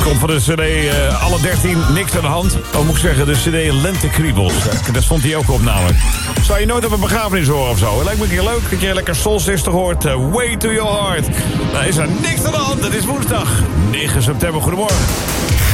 Komt van de cd alle 13, niks aan de hand. Oh, moet ik zeggen, de cd Lentekriebels. Daar stond hij ook op namelijk. Zou je nooit op een begrafenis horen of zo? Lijkt me een keer leuk dat je lekker Soul Sister hoort. Way to your heart. Nou is er niks aan de hand. Het is woensdag 9 september. Goedemorgen.